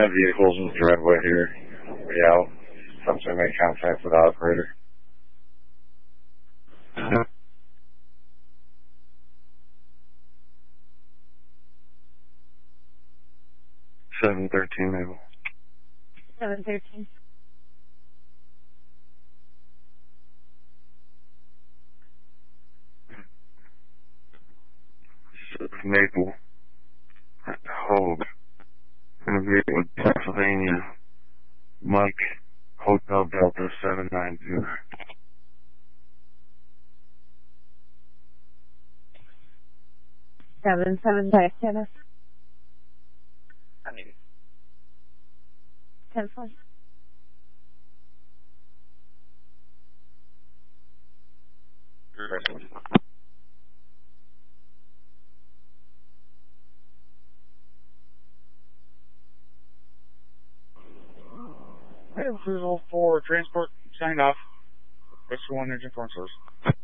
vehicles in the driveway here. Yeah, something make contact with the operator. 713 Mabel. 713. Maple. Hogue. Interviewing Pennsylvania. Mike. Hotel Delta 792. 775 tennis. I need 10-4. Approval for transport signed off. That's the one engine foreign source.